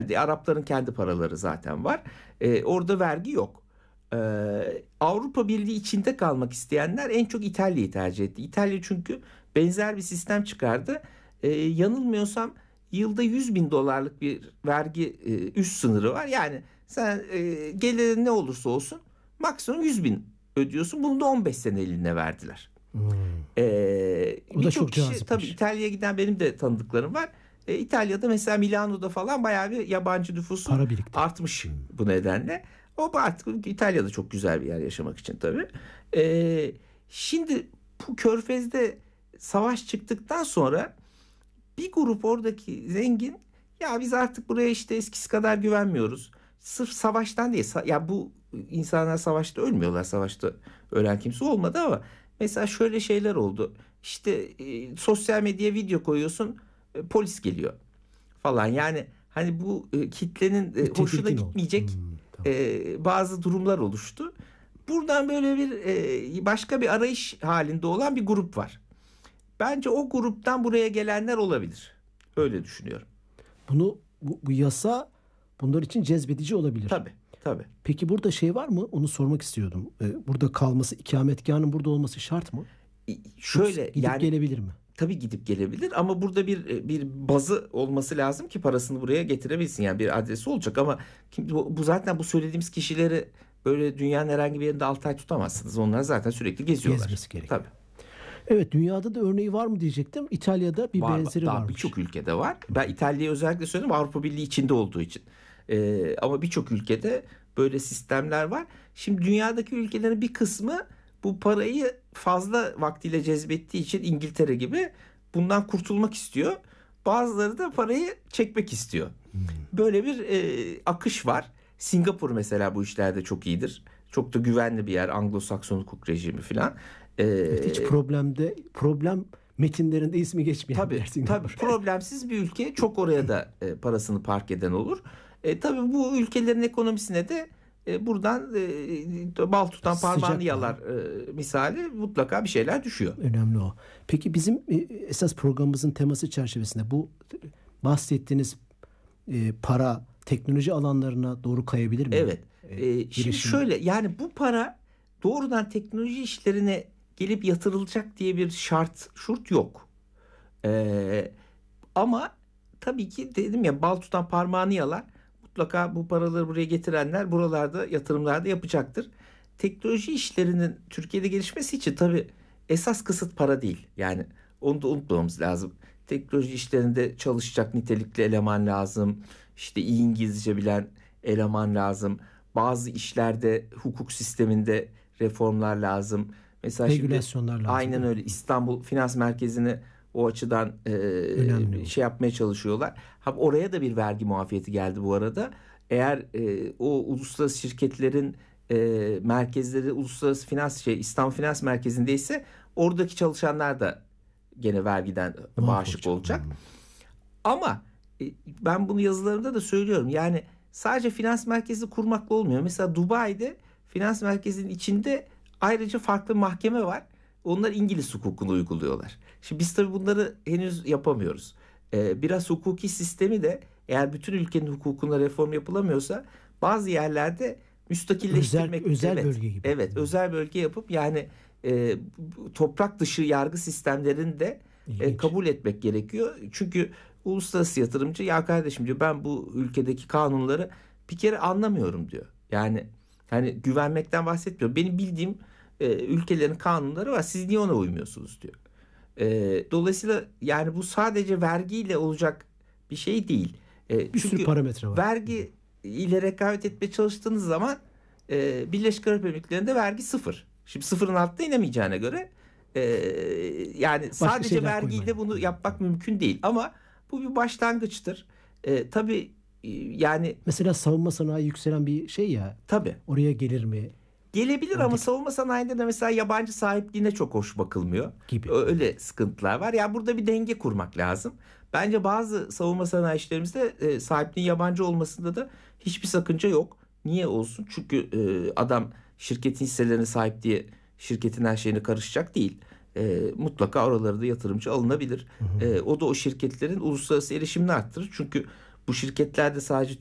Arapların kendi paraları zaten var. Orada vergi yok. Avrupa Birliği içinde kalmak isteyenler en çok İtalya'yı tercih etti. İtalya çünkü benzer bir sistem çıkardı. Yanılmıyorsam yılda 100 bin dolarlık bir vergi üst sınırı var. Yani sen gelirin ne olursa olsun maksimum 100 bin ödüyorsun. Bunu da 15 sene eline verdiler. O da çok Birçok kişi cazipmiş. tabii İtalya'ya giden benim de tanıdıklarım var. İtalya'da mesela Milano'da falan bayağı bir yabancı nüfusu Para birikti. artmış bu nedenle. O artık İtalya'da çok güzel bir yer yaşamak için tabii. Şimdi bu Körfez'de savaş çıktıktan sonra bir grup oradaki zengin, ya biz artık buraya işte eskisi kadar güvenmiyoruz. Sırf savaştan değil. Ya bu insanlar savaşta ölmüyorlar. Savaşta ölen kimse olmadı ama mesela şöyle şeyler oldu. İşte sosyal medyaya video koyuyorsun, polis geliyor falan. Yani hani bu kitlenin hoşuna Tedirgin oldu. gitmeyecek Tamam. bazı durumlar oluştu. Buradan böyle bir başka bir arayış halinde olan bir grup var. Bence o gruptan buraya gelenler olabilir. Öyle düşünüyorum. Bu yasa bunlar için cezbedici olabilir. Tabii, tabii. Peki burada şey var mı? Onu sormak istiyordum. Burada kalması, ikametgahının burada olması şart mı? Şöyle Gidip yani gelebilir mi? tabii gidip gelebilir ama burada bir bazı olması lazım ki parasını buraya getirebilsin. Yani bir adresi olacak ama bu zaten bu söylediğimiz kişileri böyle dünyanın herhangi bir yerinde 6 ay tutamazsınız. Onlar zaten sürekli geziyorlar. Gezmesi gerekiyor. Tabii. Evet, dünyada da örneği var mı diyecektim. İtalya'da bir Var, benzeri daha varmış. birçok ülkede var. Ben İtalya'yı özellikle söyledim, Avrupa Birliği içinde olduğu için. Ama birçok ülkede böyle sistemler var. Şimdi dünyadaki ülkelerin bir kısmı bu parayı fazla vaktiyle cezbettiği için İngiltere gibi bundan kurtulmak istiyor. Bazıları da parayı çekmek istiyor. Böyle bir akış var. Singapur mesela bu işlerde çok iyidir. Çok da güvenli bir yer. Anglo-Sakson hukuk rejimi falan. Evet, hiç problem metinlerinde ismi geçmeyen bir yer Tabii Singapur. problemsiz bir ülke. Çok oraya da parasını park eden olur. Tabii bu ülkelerin ekonomisine de buradan bal tutan parmağını Sıcak yalar misali mutlaka bir şeyler düşüyor. Önemli o. Peki bizim esas programımızın teması çerçevesinde bu bahsettiğiniz para teknoloji alanlarına doğru kayabilir mi? Evet. Şimdi şöyle, yani bu para doğrudan teknoloji işlerine gelip yatırılacak diye bir şurt yok. Ama tabii ki dedim ya, bal tutan parmağını yalar. Mutlaka bu paraları buraya getirenler buralarda yatırımlarda yapacaktır. Teknoloji işlerinin Türkiye'de gelişmesi için tabii esas kısıt para değil. Yani onu da unutmamamız lazım. Teknoloji işlerinde çalışacak nitelikli eleman lazım. İşte iyi İngilizce bilen eleman lazım. Bazı işlerde hukuk sisteminde reformlar lazım. Mesela Regülasyonlar lazım. aynen öyle, İstanbul Finans Merkezi'ni o açıdan şey yapmaya çalışıyorlar. Oraya da bir vergi muafiyeti geldi bu arada. Eğer o uluslararası şirketlerin merkezleri uluslararası İstanbul Finans Merkezi'ndeyse oradaki çalışanlar da gene vergiden bağışık olacak. Ama ben bunu yazılarımda da söylüyorum. Yani sadece finans merkezi kurmakla olmuyor. Mesela Dubai'de finans merkezinin içinde ayrıca farklı mahkeme var. Onlar İngiliz hukukunu uyguluyorlar. Şimdi biz tabii bunları henüz yapamıyoruz. Biraz hukuki sistemi de, eğer bütün ülkenin hukukuna reform yapılamıyorsa bazı yerlerde müstakilleştirmek, özel bölge gibi. Evet, özel bölge yapıp yani toprak dışı yargı sistemlerini de kabul etmek gerekiyor. Çünkü uluslararası yatırımcı, ya kardeşim diyor, ben bu ülkedeki kanunları bir kere anlamıyorum diyor. Yani hani güvenmekten bahsetmiyorum. Benim bildiğim ülkelerin kanunları var. Siz niye ona uymuyorsunuz diyor. Dolayısıyla yani bu sadece vergiyle olacak bir şey değil. Bir sürü parametre var. Vergi ile rekabet etmeye çalıştığınız zaman Birleşik Arap Emirlikleri'nde vergi sıfır. Şimdi sıfırın altına inemeyeceğine göre yani sadece vergiyle bunu yapmak mümkün değil. Ama bu bir başlangıçtır. Tabii yani mesela savunma sanayi yükselen bir şey ya. Tabii. Oraya gelir mi? Gelebilir ama savunma sanayinde de mesela yabancı sahipliğine çok hoş bakılmıyor. Gibi. Öyle sıkıntılar var. Yani burada bir denge kurmak lazım. Bence bazı savunma sanayi işlerimizde sahipliğin yabancı olmasında da hiçbir sakınca yok. Niye olsun? Çünkü adam şirketin hisselerine sahip diye şirketin her şeyine karışacak değil. Mutlaka oralarda yatırımcı alınabilir. O da o şirketlerin uluslararası erişimini arttırır. Çünkü Bu şirketler de sadece